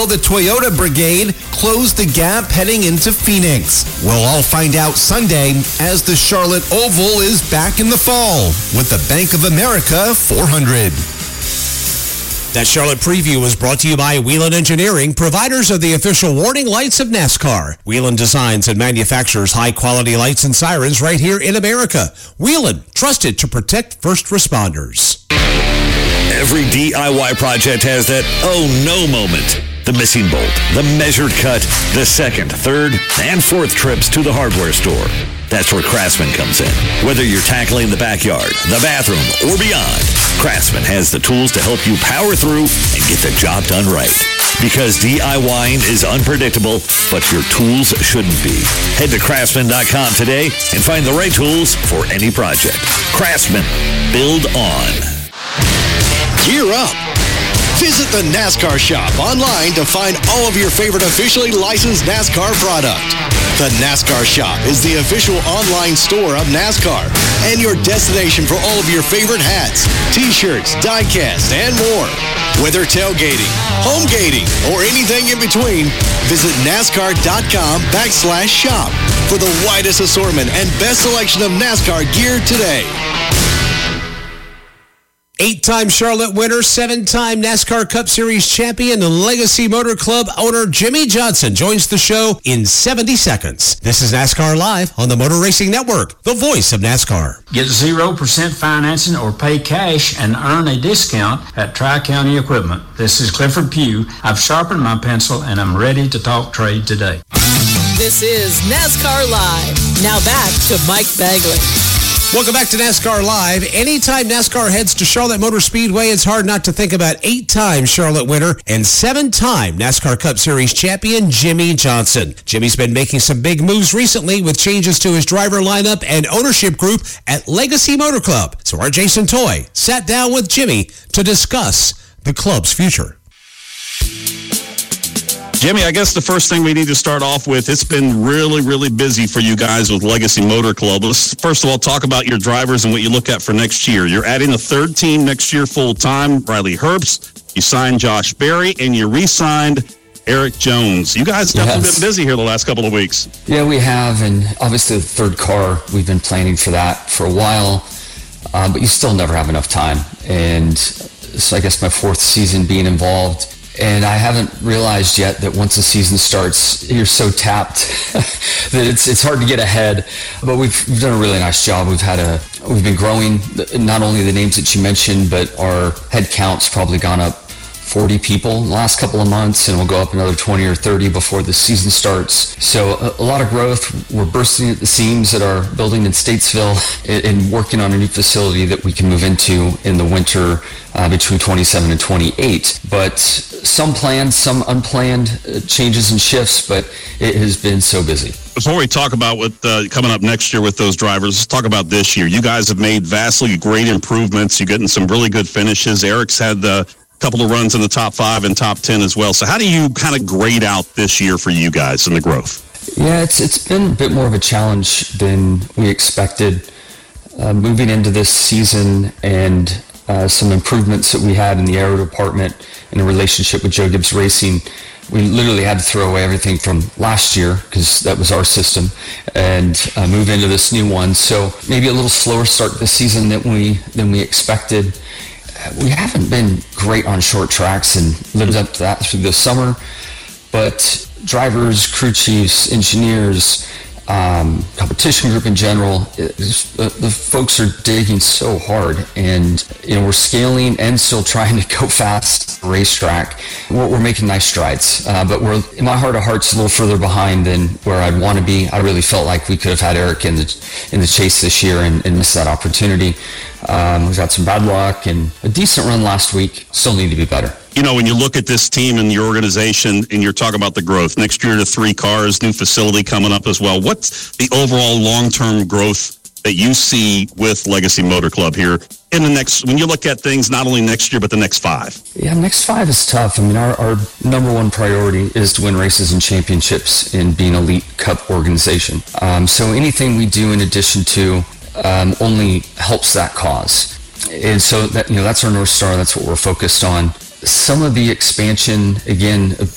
the Toyota Brigade close the gap heading into Phoenix? We'll all find out Sunday as the Charlotte Oval is back in the fall with the Bank of America 400. That Charlotte preview was brought to you by Whelen Engineering, providers of the official warning lights of NASCAR. Whelen designs and manufactures high-quality lights and sirens right here in America. Whelen, trusted to protect first responders. Every DIY project has that oh no moment. The missing bolt, the measured cut, the second, third, and fourth trips to the hardware store. That's where Craftsman comes in. Whether you're tackling the backyard, the bathroom, or beyond, Craftsman has the tools to help you power through and get the job done right. Because DIYing is unpredictable, but your tools shouldn't be. Head to Craftsman.com today and find the right tools for any project. Craftsman. Build on. Gear up. Visit the NASCAR shop online to find all of your favorite officially licensed NASCAR product. The NASCAR shop is the official online store of NASCAR and your destination for all of your favorite hats, t-shirts, die-cast, and more. Whether tailgating, home gating, or anything in between, visit NASCAR.com/shop for the widest assortment and best selection of NASCAR gear today. 8-time Charlotte winner, 7-time NASCAR Cup Series champion, and Legacy Motor Club owner Jimmie Johnson joins the show in 70 seconds. This is NASCAR Live on the Motor Racing Network, the voice of NASCAR. Get 0% financing or pay cash and earn a discount at Tri-County Equipment. This is Clifford Pugh. I've sharpened my pencil and I'm ready to talk trade today. This is NASCAR Live. Now back to Mike Bagley. Welcome back to NASCAR Live. Anytime NASCAR heads to Charlotte Motor Speedway, it's hard not to think about 8-time Charlotte winner and 7-time NASCAR Cup Series champion Jimmie Johnson. Jimmie's been making some big moves recently with changes to his driver lineup and ownership group at Legacy Motor Club. So our Jason Toy sat down with Jimmie to discuss the club's future. Jimmie, I guess the first thing we need to start off with, it's been really, really busy for you guys with Legacy Motor Club. Let's first of all talk about your drivers and what you look at for next year. You're adding a third team next year full-time, Riley Herbst. You signed Josh Berry, and you re-signed Erik Jones. You guys have definitely been busy here the last couple of weeks. Yeah, we have, and obviously the third car, we've been planning for that for a while, but you still never have enough time. And so I guess my fourth season being involved, and I haven't realized yet that once the season starts, you're so tapped that it's hard to get ahead. But we've done a really nice job. We've been growing, not only the names that you mentioned, but our head count's probably gone up 40 people in the last couple of months, and we'll go up another 20 or 30 before the season starts. So a lot of growth. We're bursting at the seams at our building in Statesville and working on a new facility that we can move into in the winter between 27 and 28. But some planned, some unplanned changes and shifts, but it has been so busy. Before we talk about what coming up next year with those drivers, let's talk about this year. You guys have made vastly great improvements. You're getting some really good finishes. Eric's had the couple of runs in the top 5 and top 10 as well. So how do you kind of grade out this year for you guys and the growth? Yeah, it's been a bit more of a challenge than we expected moving into this season, and some improvements that we had in the aero department in a relationship with Joe Gibbs Racing. We literally had to throw away everything from last year because that was our system and move into this new one. So maybe a little slower start to the season than we expected. We haven't been great on short tracks and lived up to that through the summer, but drivers, crew chiefs, engineers, competition group in general, the folks are digging so hard, and we're scaling and still trying to go fast on the racetrack. We're making nice strides, but we're in my heart of hearts a little further behind than where I'd want to be. I really felt like we could have had Eric in the chase this year and missed that opportunity. We got some bad luck and a decent run last week. Still need to be better. When you look at this team and your organization and you're talking about the growth, next year to 3 cars, new facility coming up as well, what's the overall long-term growth that you see with Legacy Motor Club here in the next, when you look at things not only next year but the next 5? Yeah, next 5 is tough. I mean, our number one priority is to win races and championships and be an elite cup organization. So anything we do in addition to only helps that cause. And so that that's our North Star. That's what we're focused on. Some of the expansion, again,